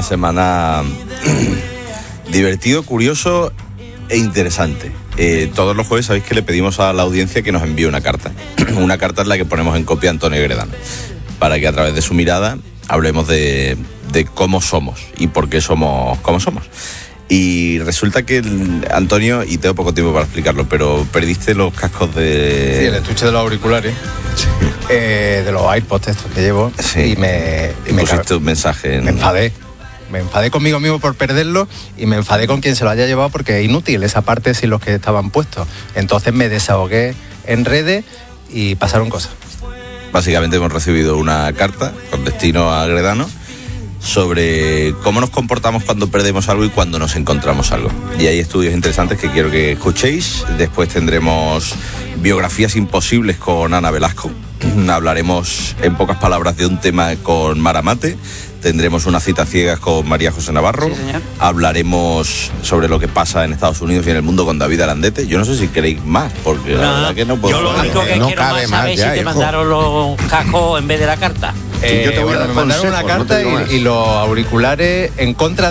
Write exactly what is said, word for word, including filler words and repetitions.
semana divertido, curioso e interesante. Eh, todos los jueves sabéis que le pedimos a la audiencia que nos envíe una carta. Una carta en la que ponemos en copia a Antonio Gredano, para que a través de su mirada hablemos de, de cómo somos y por qué somos como somos. Y resulta que el, Antonio, y tengo poco tiempo para explicarlo, pero perdiste los cascos de... Sí, el estuche de los auriculares, sí. eh, de los AirPods estos que llevo, sí. y me... Y, y me pusiste car- un mensaje en... Me enfadé. Me enfadé conmigo mismo por perderlo y me enfadé con quien se lo haya llevado porque es inútil esa parte sin los que estaban puestos. Entonces me desahogué en redes y pasaron cosas. Básicamente hemos recibido una carta con destino a Gredano sobre cómo nos comportamos cuando perdemos algo y cuando nos encontramos algo. Y hay estudios interesantes que quiero que escuchéis. Después tendremos biografías imposibles con Ana Velasco. Hablaremos en pocas palabras de un tema con Mara Mate. Tendremos una cita ciegas con María José Navarro. Sí, señor. Hablaremos sobre lo que pasa en Estados Unidos y en el mundo con David Arandete. Yo no sé si queréis más, porque No, la verdad que no puedo... yo lo único que no quiero cabe más más saber ya, si te hijo. mandaron los cascos en vez de la carta. Eh, yo te voy a bueno, dar me mandaron una consejos, no te carta digo más. y, y los auriculares en contra